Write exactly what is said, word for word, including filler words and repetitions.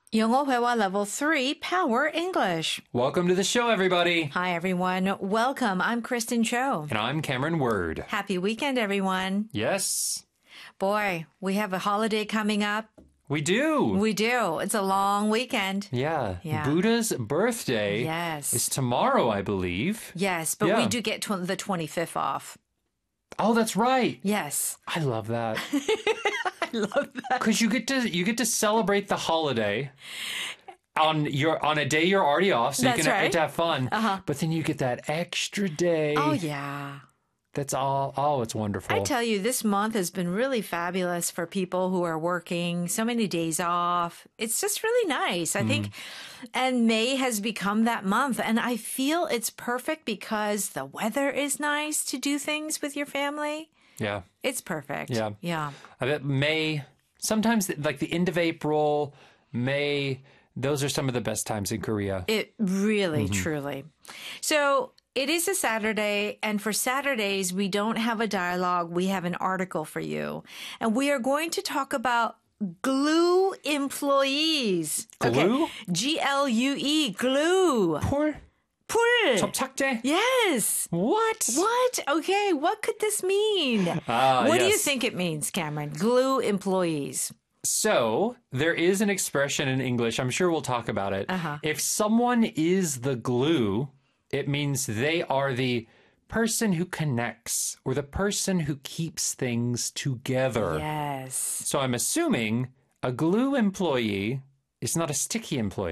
영어 회화 level three, Power English. Welcome to the show, everybody. Hi, everyone. Welcome. I'm Kristen Cho. And I'm Cameron Word. Happy weekend, everyone. Yes, Boy, we have a holiday coming up. we do. We do. It's a long weekend. yeah. Yeah. Buddha's birthday Yes. is tomorrow, I believe. Yes, but Yeah. we do get tw- the twenty-fifth off. Oh, that's right. Yes. I love that. I love that. Because you get to you get to celebrate the holiday on your on a day you're already off, so That's you can right. get to have fun. Uh-huh. But then you get that extra day. Oh, yeah. That's all. Oh, it's wonderful. I tell you, this month has been really fabulous for people who are working so many days off. It's just really nice, I think. And May has become that month. And I feel it's perfect because the weather is nice to do things with your family. yeah. It's perfect. Yeah. Yeah. I bet May, sometimes like the end of April, May, those are some of the best times in Korea. It really, truly. So it is a Saturday, and for Saturdays, we don't have a dialogue. We have an article for you. And we are going to talk about glue employees. Glue? Okay. G L U E, glue. 폴? Pull. 접착제? Yes. What? What? Okay, what could this mean? Ah, what do you yes. think it means, Cameron? Glue employees. So there is an expression in English, I'm sure we'll talk about it. Uh-huh. If someone is the glue, it means they are the person who connects or the person who keeps things together. Yes. So I'm assuming a glue employee is not a sticky employee.